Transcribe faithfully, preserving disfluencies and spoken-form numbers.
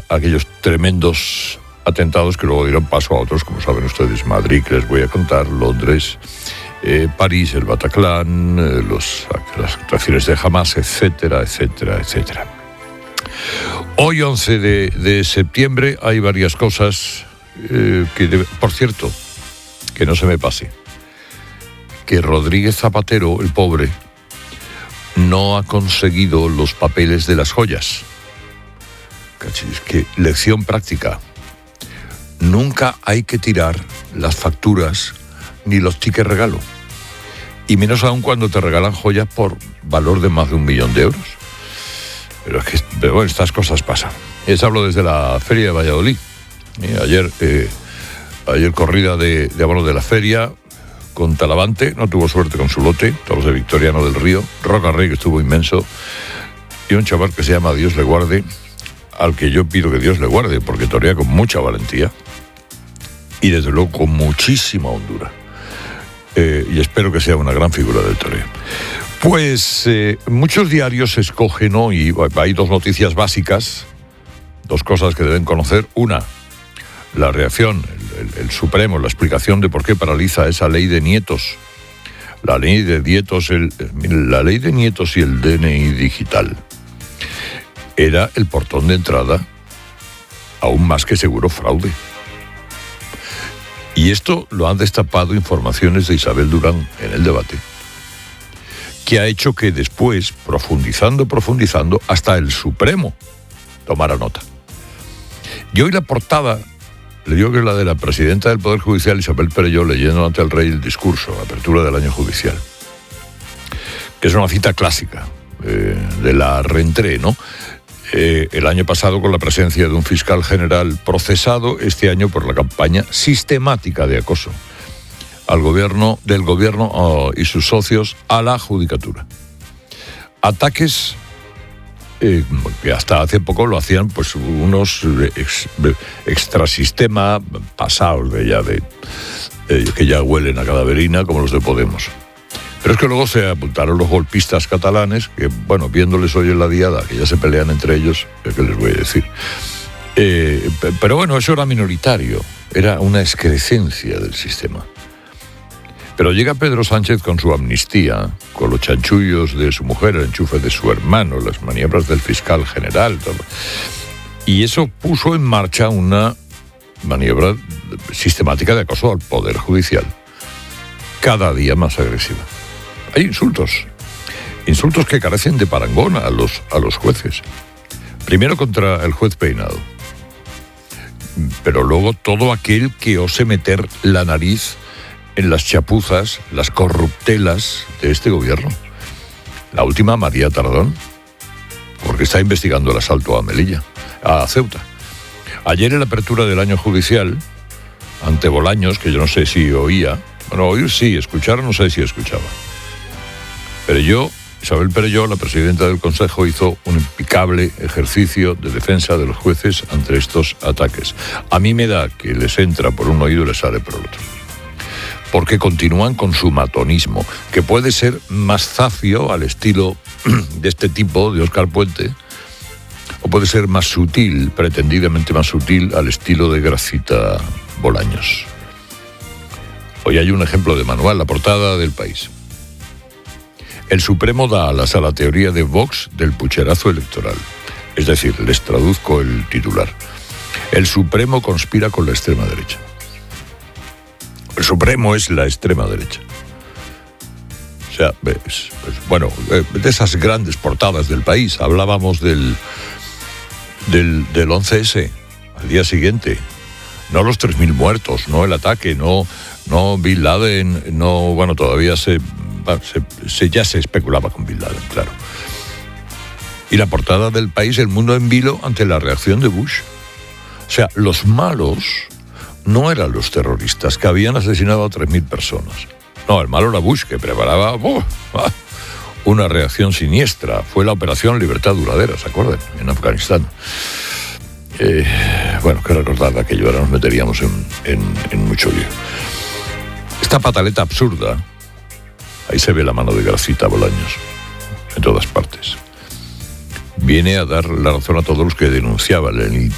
aquellos tremendos atentados que luego dieron paso a otros, como saben ustedes, Madrid, que les voy a contar, Londres, eh, París, el Bataclan, eh, los, las actuaciones de Hamas, etcétera, etcétera, etcétera. Hoy, once de septiembre, hay varias cosas eh, que, debe, por cierto, que no se me pase, que Rodríguez Zapatero, el pobre, no ha conseguido los papeles de las joyas. Cachis, que lección práctica. Nunca hay que tirar las facturas ni los tickets regalo. Y menos aún cuando te regalan joyas por valor de más de un millón de euros. Pero es que, pero bueno, estas cosas pasan. Les hablo desde la Feria de Valladolid. Eh, ayer, eh, ayer corrida de, de abono de la feria con Talavante, no tuvo suerte con su lote, todos de Victoriano del Río, Roca Rey, que estuvo inmenso, y un chaval que se llama Dios le guarde, al que yo pido que Dios le guarde, porque torea con mucha valentía y desde luego con muchísima hondura. Eh, y espero que sea una gran figura del toreo. Pues eh, muchos diarios escogen hoy, hay dos noticias básicas, dos cosas que deben conocer. Una, la reacción, el, el, el Supremo, la explicación de por qué paraliza esa ley de nietos. La ley de nietos, el, la ley de nietos y el D N I digital era el portón de entrada a un más que seguro fraude. Y esto lo han destapado informaciones de Isabel Durán en el debate, que ha hecho que después, profundizando, profundizando, hasta el Supremo tomara nota. Y hoy la portada, le digo que es la de la presidenta del Poder Judicial, Isabel Perelló, leyendo ante el rey el discurso, la apertura del año judicial, que es una cita clásica eh, de la Rentré, ¿no? Eh, el año pasado con la presencia de un fiscal general procesado, este año por la campaña sistemática de acoso al gobierno, del gobierno oh, y sus socios a la judicatura. Ataques eh, que hasta hace poco lo hacían pues unos ex, extrasistema pasados de ya de eh, que ya huelen a cadaverina, como los de Podemos. Pero es que luego se apuntaron los golpistas catalanes, que, bueno, viéndoles hoy en la diada, que ya se pelean entre ellos, ¿qué les voy a decir? Eh, pero bueno, eso era minoritario, era una excrescencia del sistema. Pero llega Pedro Sánchez con su amnistía, con los chanchullos de su mujer, el enchufe de su hermano, las maniobras del fiscal general, todo. Y eso puso en marcha una maniobra sistemática de acoso al Poder Judicial, cada día más agresiva. Hay insultos, insultos que carecen de parangón a los, a los jueces. Primero contra el juez Peinado, pero luego todo aquel que ose meter la nariz en las chapuzas, las corruptelas de este gobierno. La última, María Tardón, porque está investigando el asalto a Melilla, a Ceuta. Ayer en la apertura del año judicial, ante Bolaños, que yo no sé si oía, bueno, oír sí, escuchar no sé si escuchaba. Pero yo, Isabel Perelló, la presidenta del Consejo, hizo un impecable ejercicio de defensa de los jueces ante estos ataques. A mí me da que les entra por un oído y les sale por el otro. Porque continúan con su matonismo, que puede ser más zafio al estilo de este tipo, de Óscar Puente, o puede ser más sutil, pretendidamente más sutil, al estilo de Gracita Bolaños. Hoy hay un ejemplo de manual, la portada del País. El Supremo da alas a la teoría de Vox del pucherazo electoral. Es decir, les traduzco el titular. El Supremo conspira con la extrema derecha. El Supremo es la extrema derecha. O sea, es, es, bueno, de esas grandes portadas del País. Hablábamos del, del, del once ese, al día siguiente. No los tres mil muertos, no el ataque, no, no Bin Laden, no, bueno, todavía se, se, se ya se especulaba con Bin Laden, claro. Y la portada del País, el mundo en vilo ante la reacción de Bush. O sea, los malos no eran los terroristas que habían asesinado a tres mil personas. No, el malo era Bush, que preparaba oh, ah, una reacción siniestra. Fue la Operación Libertad Duradera, ¿se acuerdan? En Afganistán. Eh, bueno, que recordar de aquello, ahora nos meteríamos en, en, en mucho lío. Esta pataleta absurda, ahí se ve la mano de Gracita Bolaños, en todas partes. Viene a dar la razón a todos los que denunciaban el